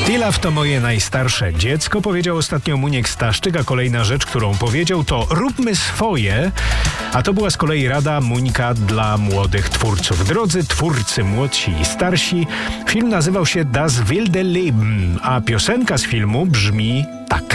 Tilaw to moje najstarsze dziecko, powiedział ostatnio Muniek Staszczyk, a kolejna rzecz, którą powiedział, to róbmy swoje, a to była z kolei rada Muńka dla młodych twórców. Drodzy twórcy, młodsi i starsi, film nazywał się Das wilde Leben, a piosenka z filmu brzmi tak.